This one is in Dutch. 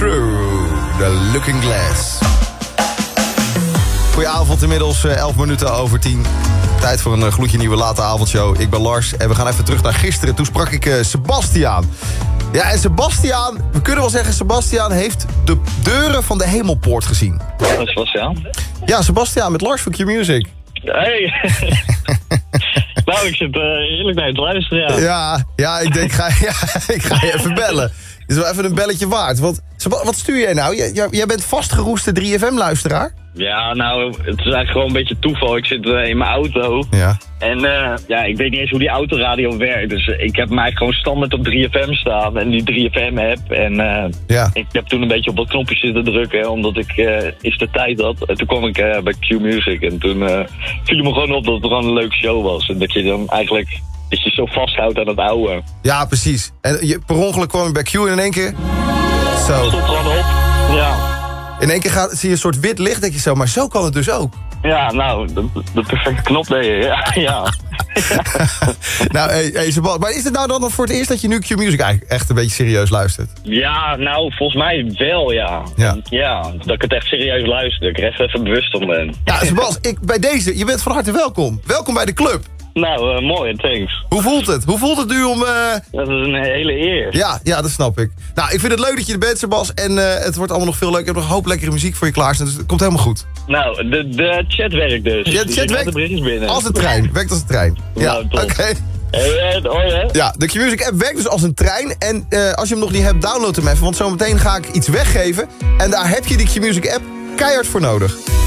Through the Looking Glass. Goedenavond, inmiddels 11 minuten over 10. Tijd voor een gloedje nieuwe late avondshow. Ik ben Lars en we gaan even terug naar gisteren. Toen sprak ik Sebastiaan. Ja, en Sebastiaan, we kunnen wel zeggen, Sebastiaan heeft de deuren van de hemelpoort gezien. Ja, dat is Sebastiaan. Ja, Sebastiaan met Lars van Q-Music. Hey! Nou, ik zit eerlijk naar het luisteren, ja. Ja, ik denk, ik ga je even bellen. Het is wel even een belletje waard. Want, wat stuur jij nou? Jij bent vastgeroeste 3FM-luisteraar? Ja, nou, het is eigenlijk gewoon een beetje toeval. Ik zit in mijn auto. Ja. En ik weet niet eens hoe die autoradio werkt. Dus ik heb hem eigenlijk gewoon standaard op 3FM staan. En die 3FM-app. En ik heb toen een beetje op wat knopjes zitten drukken. Omdat ik is de tijd had. En toen kwam ik bij Q-Music. En toen viel me gewoon op dat het gewoon een leuke show was. En dat je dan eigenlijk... dat je zo vasthoudt aan het oude. Ja, precies. En per ongeluk kwam je bij Q en in één keer... Zo. Stond gewoon op. Ja. In één keer zie je een soort wit licht, denk je zo. Maar zo kan het dus ook. Ja, nou, de perfecte knop deed je. Ja. Nou, hey, Sebastiaan, maar is het nou dan voor het eerst dat je nu Q-Music eigenlijk echt een beetje serieus luistert? Ja, nou, volgens mij wel, ja. Ja, dat ik het echt serieus luister. Dat ik er echt even bewust om ben. Ja, Sebastiaan, bij deze, je bent van harte welkom. Welkom bij de club. Nou, mooi, thanks. Hoe voelt het? Hoe voelt het nu om... Dat is een hele eer. Ja, dat snap ik. Nou, ik vind het leuk dat je er bent, Sebas. En het wordt allemaal nog veel leuker. Ik heb nog een hoop lekkere muziek voor je klaarstaan. Dus het komt helemaal goed. Nou, de chat werkt dus. Ja, de chat werkt de berichtjes binnen. als een trein. Werkt als een trein. Ja, nou, oké. Hoi. Ja, de Q-Music app werkt dus als een trein. En als je hem nog niet hebt, download hem even. Want zometeen ga ik iets weggeven. En daar heb je die Q-Music app keihard voor nodig.